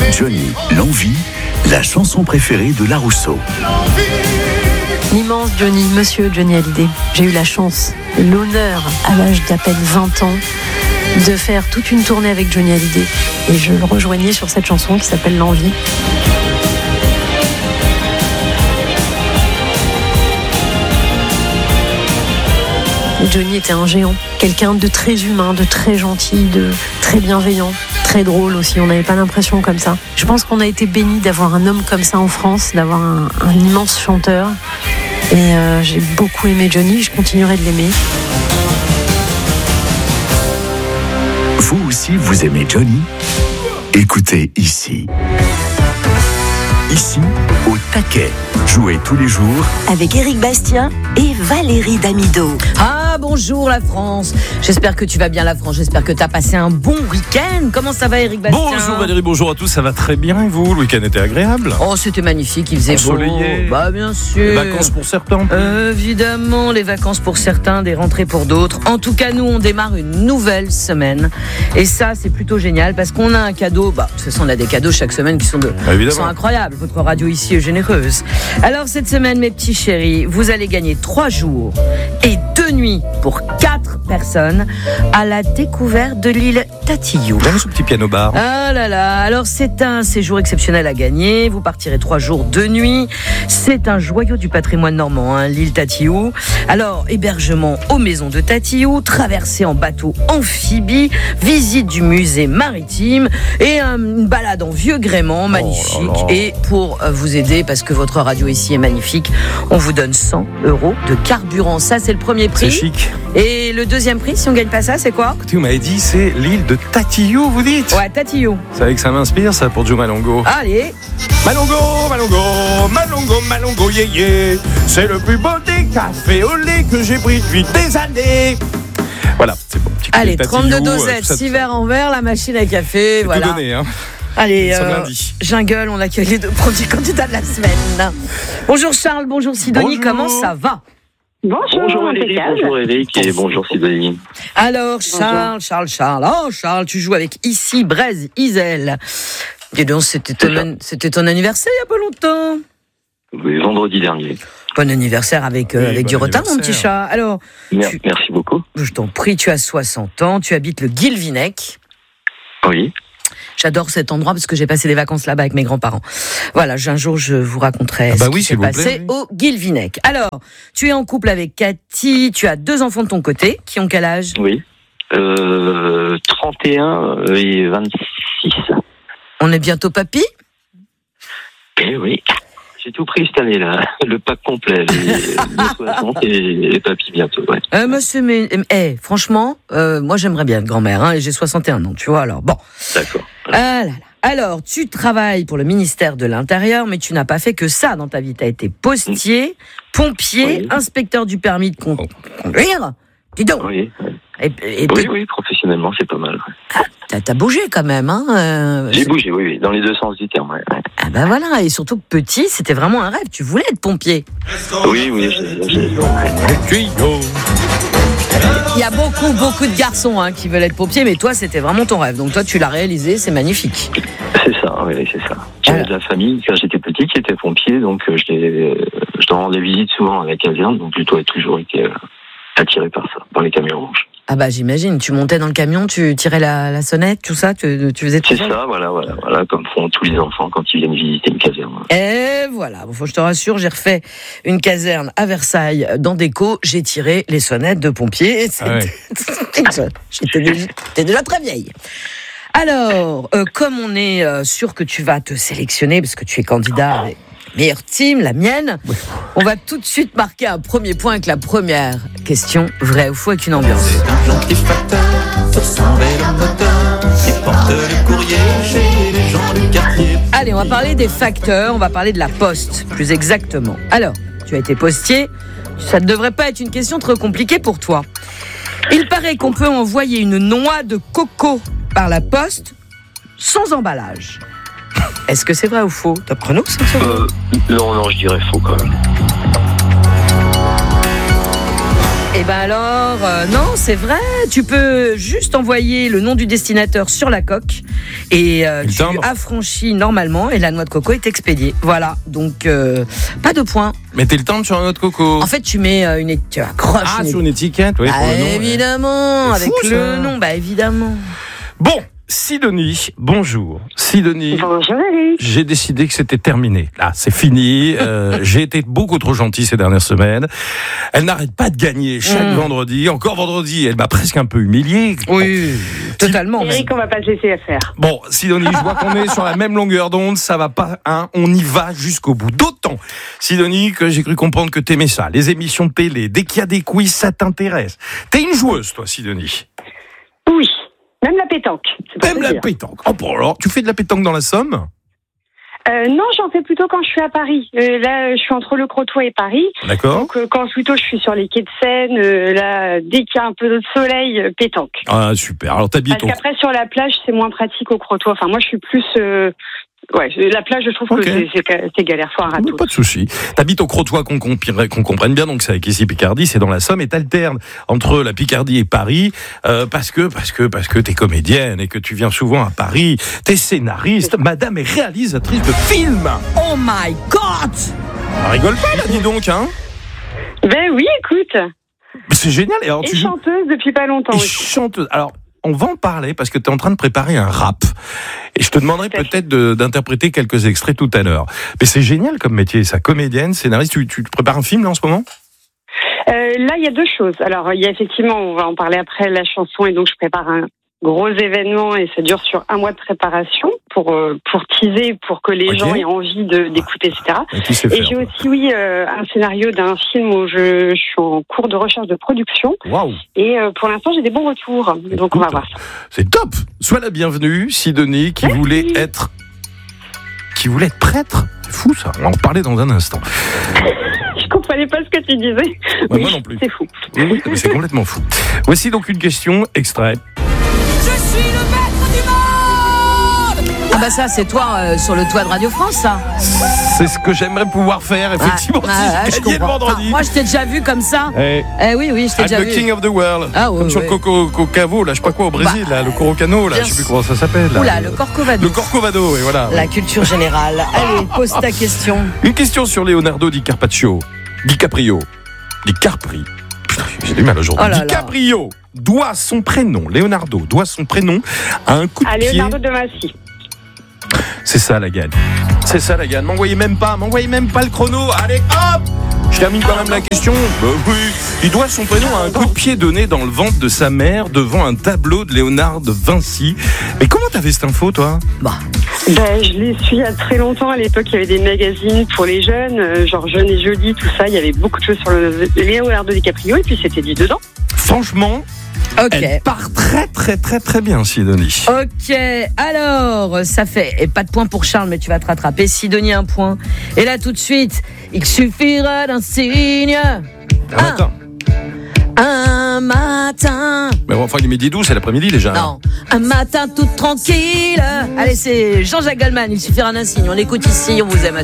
Johnny, l'envie, la chanson préférée de Larousseau. L'immense Johnny, monsieur Johnny Hallyday. J'ai eu la chance, l'honneur, à l'âge d'à peine 20 ans, de faire toute une tournée avec Johnny Hallyday. Et je le rejoignais sur cette chanson qui s'appelle L'envie. Johnny était un géant, quelqu'un de très humain, de très gentil, de très bienveillant, très drôle aussi, on n'avait pas l'impression comme ça. Je pense qu'on a été bénis d'avoir un homme comme ça en France, d'avoir un immense chanteur. Et j'ai beaucoup aimé Johnny, je continuerai de l'aimer. Vous aussi, vous aimez Johnny ? Écoutez ici. Ici, au taquet. Jouez tous les jours avec Éric Bastien et Valérie Damido. Ah, bonjour la France. J'espère que tu vas bien la France. J'espère que tu as passé un bon week-end. Comment ça va Éric Bastien ? Bonjour Valérie, bonjour à tous. Ça va très bien et vous ? Le week-end était agréable ? Oh, c'était magnifique, il faisait ensoleillé. Beau. Bah bien sûr. Les vacances pour certains. Évidemment, les vacances pour certains, des rentrées pour d'autres. En tout cas, nous, on démarre une nouvelle semaine. Et ça, c'est plutôt génial parce qu'on a un cadeau. Bah, de toute façon, on a des cadeaux chaque semaine qui sont incroyables. Votre radio ici est généreuse. Alors, cette semaine, mes petits chéris, vous allez gagner 3 jours et 2 nuits pour 4 personnes à la découverte de l'île Tatillou. J'aime ce petit piano bar. Ah là là, alors c'est un séjour exceptionnel à gagner. Vous partirez 3 jours, 2 nuits. C'est un joyau du patrimoine normand, l'île Tatillou. Alors, hébergement aux maisons de Tatillou, traversée en bateau amphibie, visite du musée maritime et une balade en vieux gréement magnifique. Oh là là. Et pour vous aider, parce que votre radio ici est magnifique, on vous donne 100 € de carburant. Ça, c'est le premier prix. C'est chic. Et le deuxième prix, si on gagne pas ça, c'est quoi ? Écoutez, vous m'avez dit, c'est l'île de Tatillou, vous dites ? Ouais, Tatillou. Vous savez que ça m'inspire, ça, pour Joe Malongo. Allez. Malongo, Malongo, Malongo, Malongo, yeah, yeah. C'est le plus beau des cafés au lait que j'ai pris depuis des années. Voilà, c'est bon. Allez, 32 dosettes, 6 verres en verre, la machine à café, c'est voilà. tout donné, hein. Allez, Jungle, on accueille les 2 premiers candidats de la semaine. Bonjour Charles, bonjour Sidonie, bonjour. Comment ça va ? Bonjour Valérie, bonjour Eric et bonjour Sidonie. Alors Charles. Oh Charles, tu joues avec Ici, Braise, Isel. Dis donc, c'était ton anniversaire il n'y a pas longtemps. Oui, vendredi dernier. Bon anniversaire avec du retard, mon petit chat. Alors, Merci beaucoup. Je t'en prie, tu as 60 ans, tu habites le Guilvinec. Oui. J'adore cet endroit parce que j'ai passé des vacances là-bas avec mes grands-parents. Voilà, un jour je vous raconterai ce qui s'est passé au Guilvinec. Alors, tu es en couple avec Cathy, tu as 2 enfants de ton côté, qui ont quel âge ? Oui, 31 et 26. On est bientôt papy ? Eh oui, j'ai tout pris cette année-là, le pack complet, les 60 et les papis bientôt, ouais. Franchement, moi j'aimerais bien être grand-mère, et j'ai 61 ans, tu vois, alors bon. D'accord. Ah là là. Alors, tu travailles pour le ministère de l'Intérieur, mais tu n'as pas fait que ça dans ta vie. Tu as été postier, pompier, inspecteur du permis de conduire. Dis donc. Oui, oui, professionnellement, c'est pas mal. T'as bougé quand même, hein J'ai bougé, oui, dans les 2 sens du terme, ouais. Ah ben voilà, et surtout que petit, c'était vraiment un rêve. Tu voulais être pompier. Oui, Il y a beaucoup de garçons qui veulent être pompiers, mais toi, c'était vraiment ton rêve. Donc toi, tu l'as réalisé, c'est magnifique. C'est ça, oui, c'est ça. J'avais de la famille, quand j'étais petit, qui était pompier, donc je leur rendais visite souvent à la caserne, donc j'ai toujours été attiré par ça, dans les camions rouges. Ah bah j'imagine, tu montais dans le camion, tu tirais la sonnette, tout ça, tu faisais tout ça. C'est ça, voilà, comme font tous les enfants quand ils viennent visiter une caserne. Et voilà, faut que je te rassure, j'ai refait une caserne à Versailles dans Déco, j'ai tiré les sonnettes de pompiers. J'étais déjà très vieille. Alors, comme on est sûr que tu vas te sélectionner, parce que tu es candidat avec meilleure team, la mienne, on va tout de suite marquer un premier point avec la première question, vrai ou faux, avec une ambiance. C'est un gentil facteur sur son vélo moteur qui porte le courrier chez les gens du quartier. Allez, on va parler des facteurs, on va parler de la poste, plus exactement. Alors, tu as été postier, ça ne devrait pas être une question trop compliquée pour toi. Il paraît qu'on peut envoyer une noix de coco par la poste sans emballage. Est-ce que c'est vrai ou faux ? D'après nous, c'est vrai. Non, je dirais faux quand même. Et ben alors, non, c'est vrai. Tu peux juste envoyer le nom du destinateur sur la coque et tu affranchis normalement et la noix de coco est expédiée. Voilà, donc pas de points. Mettez le timbre sur la noix de coco. En fait, tu mets tu accroches sur une étiquette, oui, pour le nom. Évidemment, avec le nom, bah évidemment. Bon. Sidonie, bonjour. Sidonie, bonjour Eric. J'ai décidé que c'était terminé. Là, c'est fini. J'ai été beaucoup trop gentil ces dernières semaines. Elle n'arrête pas de gagner chaque vendredi. Encore vendredi, elle m'a presque un peu humilié. Oui, totalement. Eric, on va pas se laisser faire. Bon, Sidonie, je vois qu'on est sur la même longueur d'onde. Ça va pas, hein. On y va jusqu'au bout. D'autant, Sidonie, que j'ai cru comprendre que t'aimais ça. Les émissions de télé, dès qu'il y a des quiz, ça t'intéresse. T'es une joueuse, toi, Sidonie. Oui. Même la pétanque. Même la pétanque. Oh, bon, alors, tu fais de la pétanque dans la Somme ? Non, j'en fais plutôt quand je suis à Paris. Là, je suis entre le Crotoy et Paris. D'accord. Donc, quand plutôt je suis sur les quais de Seine, là, dès qu'il y a un peu de soleil, pétanque. Ah, super. Alors, t'habites Parce qu'après, sur la plage, c'est moins pratique au Crotoy. Enfin, moi, je suis plus... la plage, je trouve que c'est galère, faut un râteau. Pas de souci. T'habites au Crotoy, qu'on comprenne bien, donc c'est avec ici Picardie, c'est dans la Somme, et t'alternes entre la Picardie et Paris, parce que t'es comédienne et que tu viens souvent à Paris, t'es scénariste, madame est réalisatrice de films. Oh my God! On rigole pas là, dis donc, hein? Ben oui, écoute. C'est génial. Et alors, chanteuse depuis pas longtemps. Chanteuse. Alors, on va en parler parce que tu es en train de préparer un rap. Et je te demanderai peut-être d'interpréter quelques extraits tout à l'heure. Mais c'est génial comme métier, ça. Comédienne, scénariste. Tu prépares un film là en ce moment ? Là, il y a deux choses. Alors, il y a effectivement, on va en parler après, la chanson. Et donc, je prépare un gros événement et ça dure sur 1 mois de préparation pour teaser, pour que les gens aient envie d'écouter, etc. Et j'ai aussi, un scénario d'un film où je suis en cours de recherche de production. Waouh. Et pour l'instant, j'ai des bons retours. Donc, on va voir ça. C'est top. Sois la bienvenue, Sidonie, qui voulait être prêtre. C'est fou, ça. On va en reparler dans un instant. Je comprenais pas ce que tu disais. Ouais, moi non plus. C'est fou. Oui, mais c'est complètement fou. Voici donc une question extrait. Je suis le maître du monde. Ah bah ça, c'est toi sur le toit de Radio France, ça. C'est ce que j'aimerais pouvoir faire, effectivement, si je gagnais le vendredi. Enfin, moi, je t'ai déjà vu comme ça. Oui, je t'ai déjà vu. I'm the king of the world. Ah, oui, comme sur Cocavo, là, je sais pas quoi, au Brésil, là, le Corocano, là, je sais plus comment ça s'appelle. Oula, le Corcovado. Le Corcovado, et voilà. La culture générale. Allez, pose ta question. Une question sur Leonardo DiCaprio. Putain, j'ai du mal aujourd'hui. DiCaprio doit son prénom, Leonardo doit son prénom à un coup de pied. Leonardo de Massy. C'est ça la gagne. M'envoyez même pas le chrono. Allez, hop! Je termine quand même la question. Oui, il doit son prénom à un coup de pied donné dans le ventre de sa mère devant un tableau de Léonard de Vinci. Mais comment t'avais cette info, toi ? Je l'ai su il y a très longtemps. À l'époque, il y avait des magazines pour les jeunes, genre Jeune et Jolie, tout ça. Il y avait beaucoup de choses sur le Leonardo DiCaprio et puis c'était dit dedans. Franchement, elle part très très très très bien, Sidonie. Ok, alors ça fait, et pas de point pour Charles, mais tu vas te rattraper. Sidonie, 1 point. Et là tout de suite, il suffira d'un signe. Un matin. Mais enfin, il est midi 12, c'est l'après-midi déjà. Non, un matin tout tranquille. Allez, c'est Jean-Jacques Goldman, il suffira d'un signe. On écoute ici, on vous aime.